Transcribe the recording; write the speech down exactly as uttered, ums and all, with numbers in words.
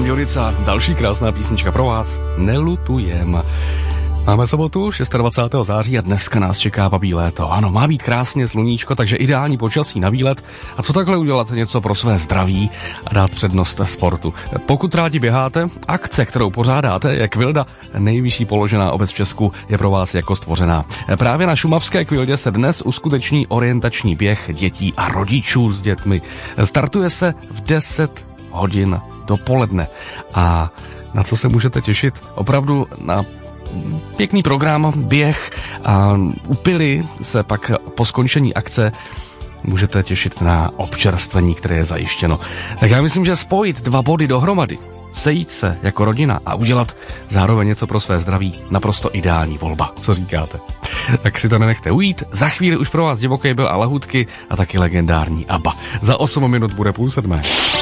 Adam Juric a další krásná písnička pro vás. Nelutujem. Máme sobotu dvacátého šestého září a dneska nás čeká babí léto. Ano, má být krásně sluníčko, takže ideální počasí na výlet. A co takhle udělat něco pro své zdraví a dát přednost sportu? Pokud rádi běháte, akce, kterou pořádáte, je Kvilda, nejvyšší položená obec v Česku, je pro vás jako stvořená. Právě na šumavské Kvildě se dnes uskuteční orientační běh dětí a rodičů s dětmi. Startuje se v deset hodin dopoledne. A na co se můžete těšit? Opravdu na pěkný program, běh a upily se pak po skončení akce můžete těšit na občerstvení, které je zajištěno. Tak já myslím, že spojit dva body dohromady, sejít se jako rodina a udělat zároveň něco pro své zdraví, naprosto ideální volba. Co říkáte? Tak si to nenechte ujít. Za chvíli už pro vás divoký byl a lahůdky a taky legendární ABBA. Za osm minut bude půl sedmé.